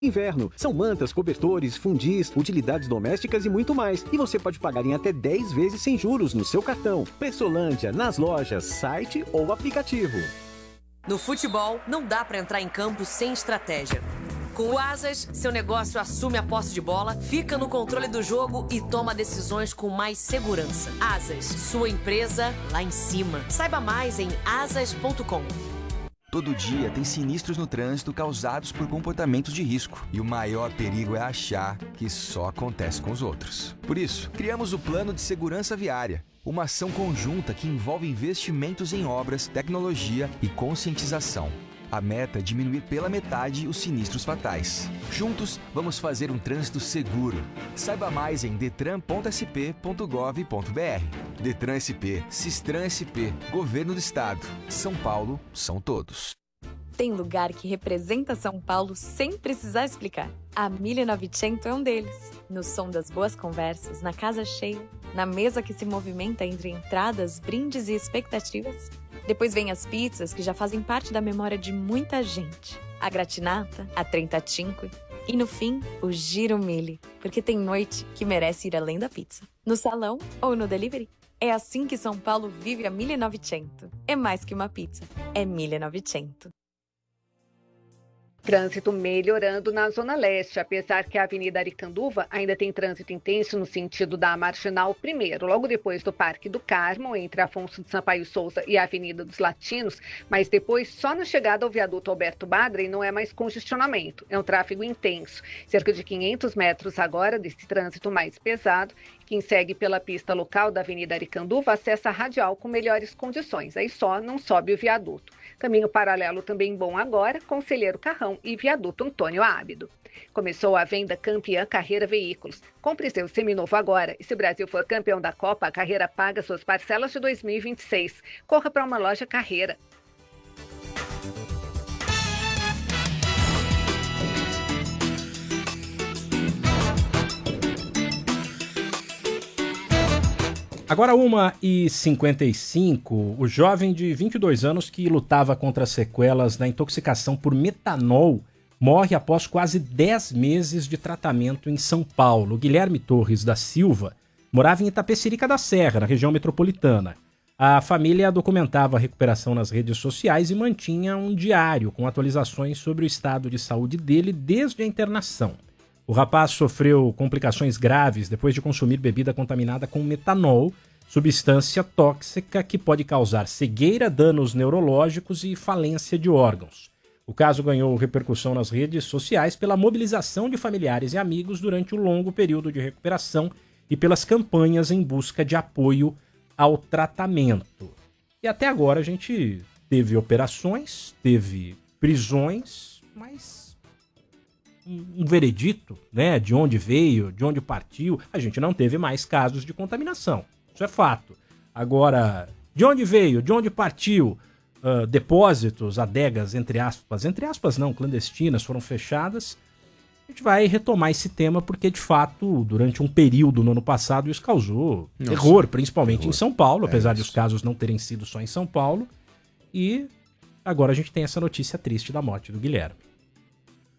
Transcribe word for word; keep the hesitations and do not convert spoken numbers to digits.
Inverno. São mantas, cobertores, fundis, utilidades domésticas e muito mais. E você pode pagar em até dez vezes sem juros no seu cartão. Pressolândia, nas lojas, site ou aplicativo. No futebol, não dá pra entrar em campo sem estratégia. Com o Asas, seu negócio assume a posse de bola, fica no controle do jogo e toma decisões com mais segurança. Asas, sua empresa lá em cima. Saiba mais em asas ponto com. Todo dia tem sinistros no trânsito causados por comportamentos de risco. E o maior perigo é achar que só acontece com os outros. Por isso, criamos o Plano de Segurança Viária. Uma ação conjunta que envolve investimentos em obras, tecnologia e conscientização. A meta é diminuir pela metade os sinistros fatais. Juntos, vamos fazer um trânsito seguro. Saiba mais em detran ponto s p ponto gov ponto b r. Detran S P, Sistran S P, Governo do Estado. São Paulo, são todos. Tem lugar que representa São Paulo sem precisar explicar. A mille e novecento é um deles. No som das boas conversas, na casa cheia, na mesa que se movimenta entre entradas, brindes e expectativas. Depois vem as pizzas que já fazem parte da memória de muita gente. A gratinata, a trentacinque e, no fim, o giro mille, porque tem noite que merece ir além da pizza. No salão ou no delivery. É assim que São Paulo vive a mille e novecento. É mais que uma pizza, é mille e novecento. Trânsito melhorando na Zona Leste, apesar que a Avenida Aricanduva ainda tem trânsito intenso no sentido da Marginal Primeiro, logo depois do Parque do Carmo, entre Afonso de Sampaio Souza e a Avenida dos Latinos, mas depois só na chegada ao viaduto Alberto Badra e não é mais congestionamento, é um tráfego intenso, cerca de quinhentos metros agora desse trânsito mais pesado. Quem segue pela pista local da Avenida Aricanduva acessa a Radial com melhores condições, aí só não sobe o viaduto. Caminho paralelo também bom agora, Conselheiro Carrão e Viaduto Antônio Ábido. Começou a venda Campeã Carreira Veículos. Compre seu seminovo agora e se o Brasil for campeão da Copa, a Carreira paga suas parcelas de dois mil e vinte e seis. Corra para uma loja Carreira. Agora uma e cinquenta e cinco, o jovem de vinte e dois anos que lutava contra as sequelas da intoxicação por metanol morre após quase dez meses de tratamento em São Paulo. Guilherme Torres da Silva morava em Itapecerica da Serra, na região metropolitana. A família documentava a recuperação nas redes sociais e mantinha um diário com atualizações sobre o estado de saúde dele desde a internação. O rapaz sofreu complicações graves depois de consumir bebida contaminada com metanol, substância tóxica que pode causar cegueira, danos neurológicos e falência de órgãos. O caso ganhou repercussão nas redes sociais pela mobilização de familiares e amigos durante o longo período de recuperação e pelas campanhas em busca de apoio ao tratamento. E até agora a gente teve operações, teve prisões, mas um veredito, né, de onde veio, de onde partiu, a gente não teve mais casos de contaminação. Isso é fato. Agora, de onde veio, de onde partiu, uh, depósitos, adegas, entre aspas, entre aspas não, clandestinas, foram fechadas. A gente vai retomar esse tema porque, de fato, durante um período no ano passado, isso causou Nossa. terror, principalmente terror. em São Paulo, apesar é de os casos não terem sido só em São Paulo. E agora a gente tem essa notícia triste da morte do Guilherme.